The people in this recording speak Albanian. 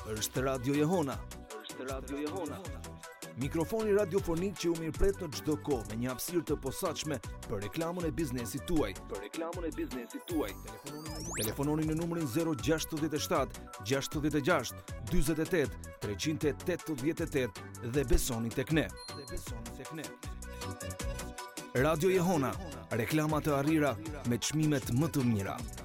Është Radio Jehona. Mikrofoni radiofonik që ju mirëpret në çdo kohë me një hapësirë të posaçme për reklamën e biznesit tuaj. Telefononi në numrin 067 66 48 388 dhe besoni tek ne. Radio Jehona, reklama të arrira me çmimet më të mira.